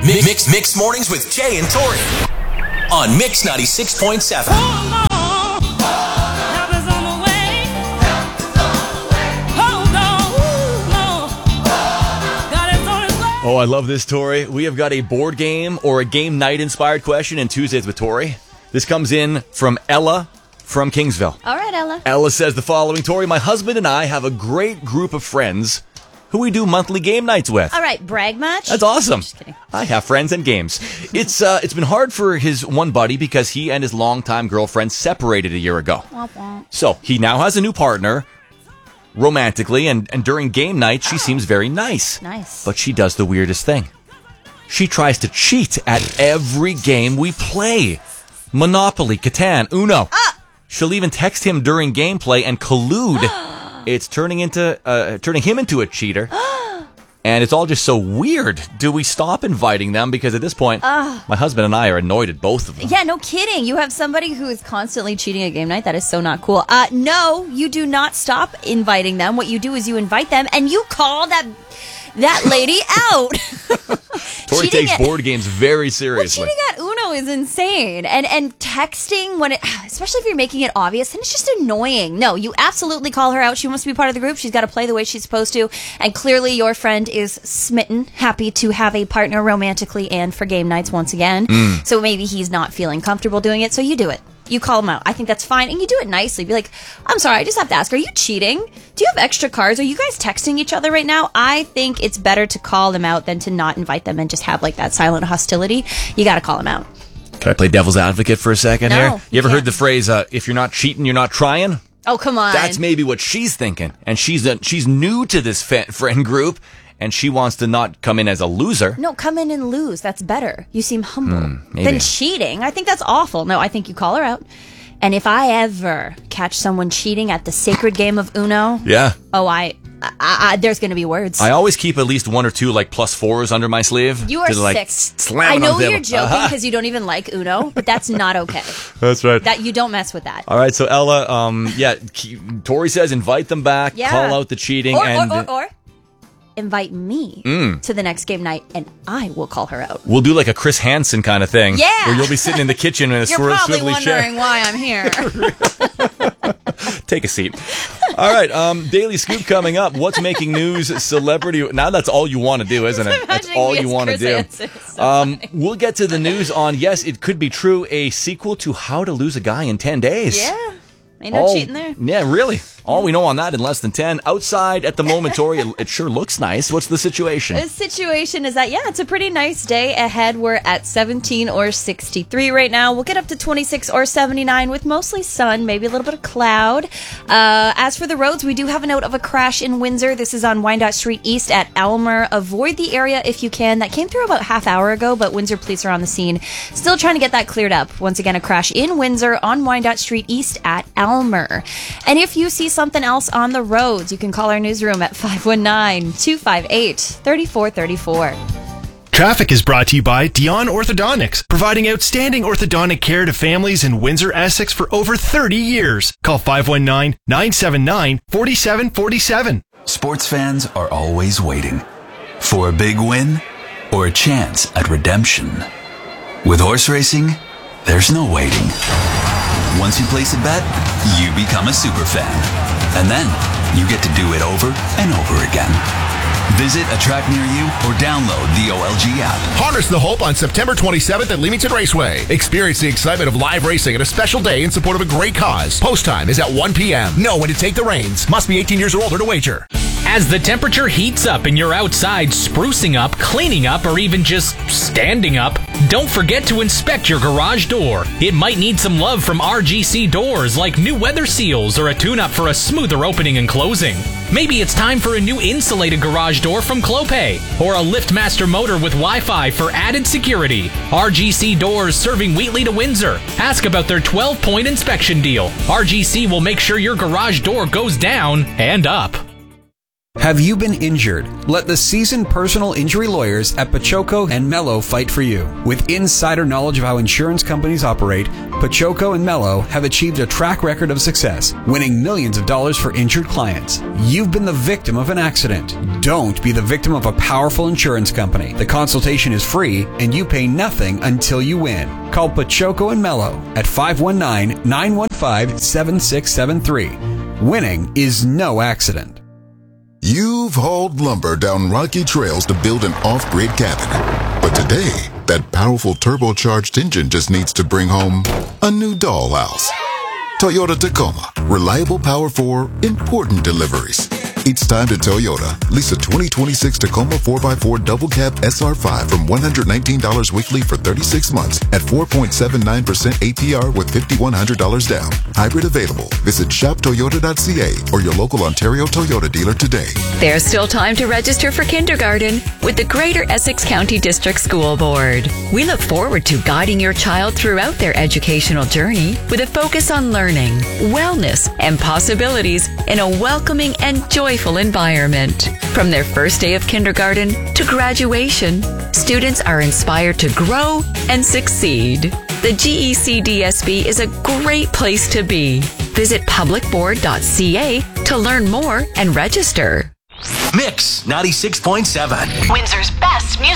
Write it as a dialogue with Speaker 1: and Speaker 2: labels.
Speaker 1: Mix mornings with Jay and Tori on Mix 96.7.
Speaker 2: Oh, I love this, Tori. We have got a board game or a game night inspired question in Tuesdays with Tori. This comes in from Ella from Kingsville.
Speaker 3: All right, Ella.
Speaker 2: Ella says the following: Tori, my husband and I have a great group of friends who we do monthly game nights with.
Speaker 3: All right, brag much?
Speaker 2: That's awesome.
Speaker 3: Just kidding.
Speaker 2: I have friends and games. It's been hard for his one buddy because he and his longtime girlfriend separated a year ago.
Speaker 3: Womp womp.
Speaker 2: So he now has a new partner. Romantically, and during game night, she seems very nice.
Speaker 3: Nice.
Speaker 2: But she does the weirdest thing. She tries to cheat at every game we play. Monopoly, Catan, Uno. She'll even text him during gameplay and collude. It's turning him into a cheater. And it's all just so weird. Do we stop inviting them? Because at this point, my husband and I are annoyed at both of them.
Speaker 3: Yeah, no kidding. You have somebody who is constantly cheating at game night. That is so not cool. No, you do not stop inviting them. What you do is you invite them and you call that lady out.
Speaker 2: Tori takes board games very seriously.
Speaker 3: Well, cheating at Uno is insane. And texting, especially if you're making it obvious, then it's just annoying. No, you absolutely call her out. She wants to be part of the group. She's got to play the way she's supposed to. And clearly your friend is smitten, happy to have a partner romantically and for game nights once again. So maybe he's not feeling comfortable doing it, so you do it. You call him out. I think that's fine. And you do it nicely. Be like, I'm sorry, I just have to ask, are you cheating? Do you have extra cards? Are you guys texting each other right now? I think it's better to call them out than to not invite them and just have like that silent hostility. You got to call them out.
Speaker 2: Can I play devil's advocate for a second
Speaker 3: No,
Speaker 2: here? You ever heard the phrase, if you're not cheating, you're not trying?
Speaker 3: Oh, come on.
Speaker 2: That's maybe what she's thinking. And she's new to this friend group, and she wants to not come in as a loser.
Speaker 3: No, come in and lose. That's better. You seem humble.
Speaker 2: Maybe.
Speaker 3: Than cheating. I think that's awful. No, I think you call her out. And if I ever catch someone cheating at the sacred game of Uno,
Speaker 2: Yeah.
Speaker 3: there's going to be words.
Speaker 2: I always keep at least one or two like +4s under my sleeve.
Speaker 3: You are
Speaker 2: to, like,
Speaker 3: sick.
Speaker 2: Slam
Speaker 3: I
Speaker 2: it
Speaker 3: know
Speaker 2: on the
Speaker 3: you're
Speaker 2: table.
Speaker 3: joking because you don't even like Uno, but that's not okay.
Speaker 2: That's right.
Speaker 3: That you don't mess with that.
Speaker 2: All right, so Ella, Tori says invite them back,
Speaker 3: Yeah.
Speaker 2: call out the cheating,
Speaker 3: Or invite me to the next game night, and I will call her out.
Speaker 2: we'll do like a Chris Hansen kind of thing.
Speaker 3: Yeah.
Speaker 2: Where you'll be sitting in the kitchen in a
Speaker 3: You're probably
Speaker 2: swivelly chair.
Speaker 3: wondering why I'm here.
Speaker 2: Take a seat. All right, Daily Scoop coming up. What's making news? Celebrity. Now that's all you want to do, isn't it? That's all you want to do. We'll get to the news on, yes, it could be true, a sequel to How to Lose a Guy in 10 Days.
Speaker 3: Yeah. Ain't no cheating there.
Speaker 2: Yeah, really. All we know on that in less than 10. Outside at the moment, Tori, it sure looks nice. What's the situation?
Speaker 3: The situation is that, it's a pretty nice day ahead. We're at 17 or 63 right now. We'll get up to 26 or 79 with mostly sun, maybe a little bit of cloud. As for the roads, we do have a note of a crash in Windsor. This is on Wyandotte Street East at Aylmer. Avoid the area if you can. That came through about half hour ago, but Windsor police are on the scene. Still trying to get that cleared up. Once again, a crash in Windsor on Wyandotte Street East at Aylmer. And if you see something else on the roads, you can call our newsroom at 519-258-3434.
Speaker 4: Traffic is brought to you by Dion Orthodontics, providing outstanding orthodontic care to families in Windsor, Essex for over 30 years. Call 519-979-4747.
Speaker 5: Sports fans are always waiting for a big win or a chance at redemption. With horse racing, there's no waiting. Once you place a bet, you become a super fan. And then you get to do it over and over again. Visit a track near you or download the OLG app.
Speaker 6: Harness the hope on September 27th at Leamington Raceway. Experience the excitement of live racing at a special day in support of a great cause. Post time is at 1 p.m. Know when to take the reins. Must be 18 years or older to wager.
Speaker 7: As the temperature heats up and you're outside sprucing up, cleaning up, or even just standing up, don't forget to inspect your garage door. It might need some love from RGC Doors, like new weather seals or a tune-up for a smoother opening and closing. Maybe it's time for a new insulated garage door from Clopay, or a LiftMaster motor with Wi-Fi for added security. RGC Doors, serving Wheatley to Windsor. Ask about their 12-point inspection deal. RGC will make sure your garage door goes down and up.
Speaker 8: Have you been injured? Let the seasoned personal injury lawyers at Pachoco and Mello fight for you. With insider knowledge of how insurance companies operate, Pachoco and Mello have achieved a track record of success, winning millions of dollars for injured clients. You've been the victim of an accident. Don't be the victim of a powerful insurance company. The consultation is free and you pay nothing until you win. Call Pachoco and Mello at 519-915-7673. Winning is no accident.
Speaker 9: You've hauled lumber down rocky trails to build an off-grid cabin. But today, that powerful turbocharged engine just needs to bring home a new dollhouse. Toyota Tacoma. Reliable power for important deliveries. It's time to Toyota. Lease a 2026 Tacoma 4x4 double cab SR5 from $119 weekly for 36 months at 4.79% APR with $5,100 down. Hybrid available. Visit shoptoyota.ca or your local Ontario Toyota dealer today.
Speaker 10: There's still time to register for kindergarten with the Greater Essex County District School Board. We look forward to guiding your child throughout their educational journey with a focus on learning, wellness, and possibilities in a welcoming and joyful environment. From their first day of kindergarten to graduation, students are inspired to grow and succeed. The GECDSB is a great place to be. Visit publicboard.ca to learn more and register.
Speaker 1: Mix 96.7.
Speaker 11: Windsor's best music.